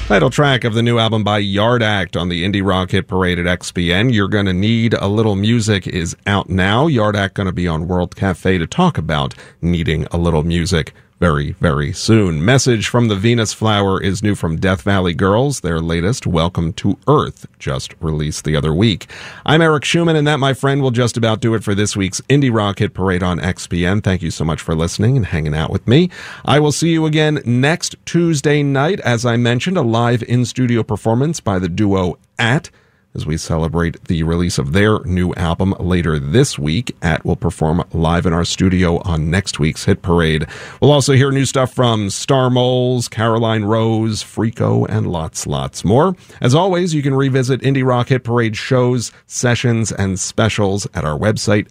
Title track of the new album by Yard Act on the Indie Rock Hit Parade at XPN. You're Gonna Need a Little Music is out now. Yard Act going to be on World Cafe to talk about needing a little music very, very soon. Message from the Venus Flower is new from Death Valley Girls. Their latest, Welcome to Earth, just released the other week. I'm Eric Schumann, and that, my friend, will just about do it for this week's Indie Rock Hit Parade on XPN. Thank you so much for listening and hanging out with me. I will see you again next Tuesday night. As I mentioned, a live in-studio performance by the duo At, as we celebrate the release of their new album later this week. At will perform live in our studio on next week's Hit Parade. We'll also hear new stuff from Star Moles, Caroline Rose, Freako, and lots more. As always, you can revisit Indie Rock Hit Parade shows, sessions, and specials at our website,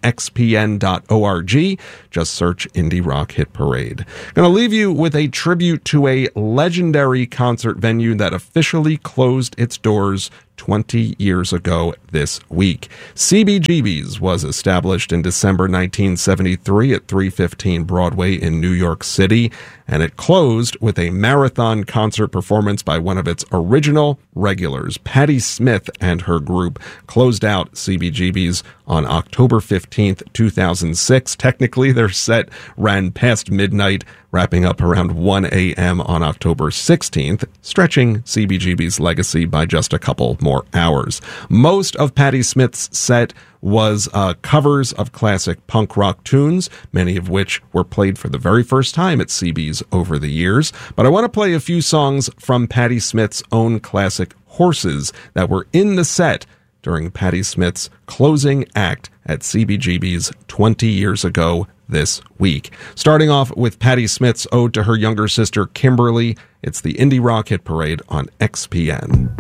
xpn.org. Just search Indie Rock Hit Parade. Going to leave you with a tribute to a legendary concert venue that officially closed its doors 20 years ago this week. CBGB's was established in December 1973 at 315 Broadway in New York City, and it closed with a marathon concert performance by one of its original regulars. Patti Smith and her group closed out CBGB's on October 15th, 2006. Technically, their set ran past midnight, wrapping up around 1 a.m. on October 16th, stretching CBGB's legacy by just a couple more hours. Most of Patti Smith's set was covers of classic punk rock tunes, many of which were played for the very first time at CB's over the years. But I want to play a few songs from Patti Smith's own classic, Horses, that were in the set during Patti Smith's closing act at CBGB's 20 years ago this week. Starting off with Patti Smith's ode to her younger sister, Kimberly, it's the Indie Rock Hit Parade on XPN.